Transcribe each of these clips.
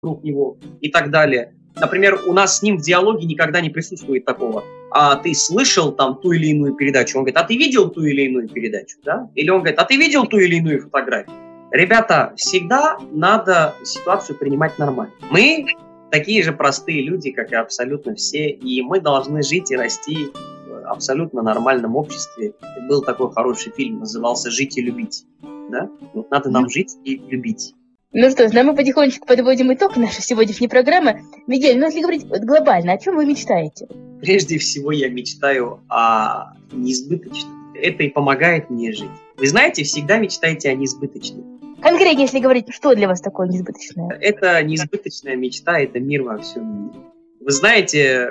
вокруг него и так далее. Например, у нас с ним в диалоге никогда не присутствует такого. А ты слышал там ту или иную передачу? Он говорит, а ты видел ту или иную передачу? Да? Или он говорит, а ты видел ту или иную фотографию? Ребята, всегда надо ситуацию принимать нормально. Мы такие же простые люди, как и абсолютно все, и мы должны жить и расти в абсолютно нормальном обществе. Был такой хороший фильм, назывался «Жить и любить». Да? Вот надо нам жить и любить. Ну что ж, мы потихонечку подводим итог нашей сегодняшней программы. Мигель, ну если говорить глобально, о чем вы мечтаете? Прежде всего я мечтаю о несбыточном. Это и помогает мне жить. Вы знаете, всегда мечтайте о несбыточном. Конкретно, если говорить, что для вас такое несбыточное? Это несбыточная мечта, это мир во всем мире. Вы знаете,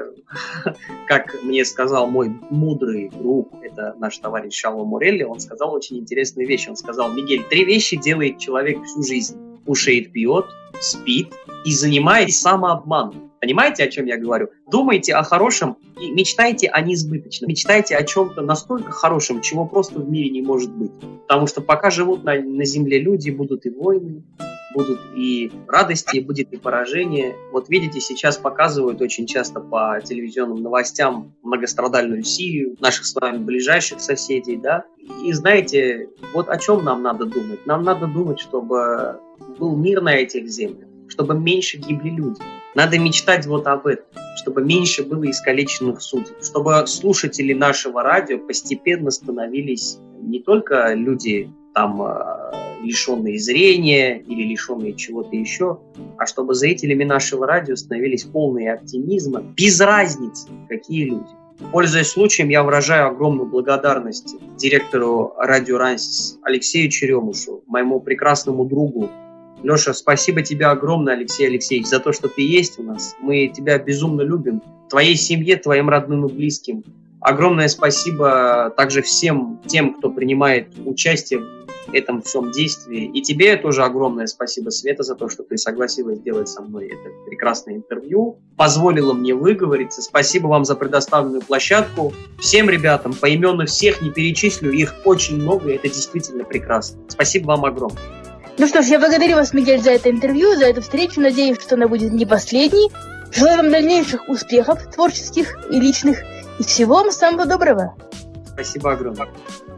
как мне сказал мой мудрый друг, это наш товарищ Шалва Морелли, он сказал очень интересную вещь. Он сказал, Мигель, 3 вещи делает человек всю жизнь. Кушает, пьет, спит и занимается самообманом. Понимаете, о чем я говорю? Думайте о хорошем и мечтайте о несбыточном. Мечтайте о чем-то настолько хорошем, чего просто в мире не может быть. Потому что пока живут на земле люди, будут и войны, будут и радости, будет и поражение. Вот видите, сейчас показывают очень часто по телевизионным новостям многострадальную Сирию, наших с вами ближайших соседей, да. И знаете, вот о чем нам надо думать? Нам надо думать, чтобы был мир на этих землях, чтобы меньше гибли люди. Надо мечтать вот об этом, чтобы меньше было искалеченных судеб, чтобы слушатели нашего радио постепенно становились не только люди, там, лишенные зрения или лишенные чего-то еще, а чтобы зрителями нашего радио становились полные оптимизма, без разницы, какие люди. Пользуясь случаем, я выражаю огромную благодарность директору радио «Рансис» Алексею Черемушу, моему прекрасному другу. Леша, спасибо тебе огромное, Алексей Алексеевич, за то, что ты есть у нас. Мы тебя безумно любим. Твоей семье, твоим родным и близким. Огромное спасибо также всем тем, кто принимает участие в этом всем действии. И тебе тоже огромное спасибо, Света, за то, что ты согласилась сделать со мной это прекрасное интервью. Позволила мне выговориться. Спасибо вам за предоставленную площадку. Всем ребятам, поименно всех не перечислю, их очень много, и это действительно прекрасно. Спасибо вам огромное. Ну что ж, я благодарю вас, Мигель, за это интервью, за эту встречу. Надеюсь, что она будет не последней. Желаю вам дальнейших успехов творческих и личных. И всего вам самого доброго. Спасибо огромное.